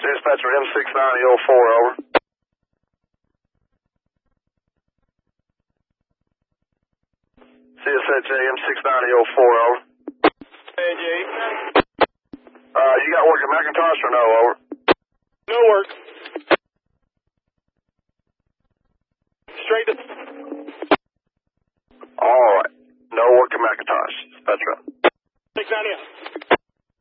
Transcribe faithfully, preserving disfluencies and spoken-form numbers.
Dispatcher M six ninety oh four, over. C S H A M six ninety oh four, over. And J. Uh, you got work at McIntosh or no, over? No work. Straight to... Alright. No work at McIntosh. Dispatcher.